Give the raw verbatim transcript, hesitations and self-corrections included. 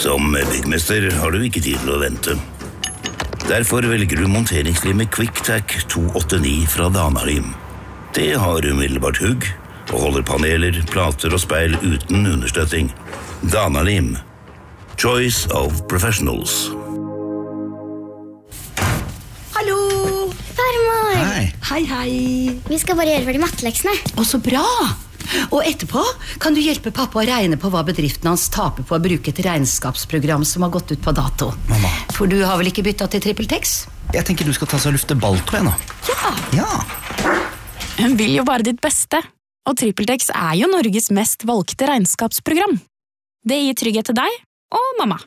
Som byggmester har du ikke tid til å vente. Derfor velger du monteringslimet QuickTac to åttiåtte fra Danalim. Det har umiddelbart hugg og holder paneler, plater og speil uten understøtting. Danalim. Choice of professionals. Hallo! Farmor! Hei. Hei, hei. Vi skal bare gjøre ferdig matteleksene. Å, så bra! Og etterpå kan du hjelpe pappa å regne på hva bedriften hans taper på å bruke et regnskapsprogram som har gått ut på dato. Mamma. For du har vel ikke byttet til TrippelTex? Jeg tenker du skal ta seg og lufte Balto igjen nå. Ja! Ja. Hun vil jo bare ditt beste, og TrippelTex er jo Norges mest valgte regnskapsprogram. Det gir trygghet til deg og mamma.